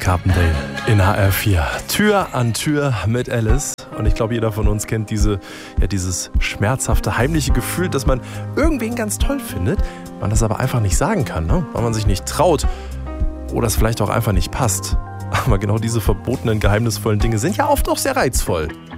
Carpendale in HR4. Tür an Tür mit Alice. Und ich glaube, jeder von uns kennt dieses schmerzhafte, heimliche Gefühl, dass man irgendwen ganz toll findet, man das aber einfach nicht sagen kann, ne? Weil man sich nicht traut oder es vielleicht auch einfach nicht passt. Aber genau diese verbotenen, geheimnisvollen Dinge sind ja oft auch sehr reizvoll.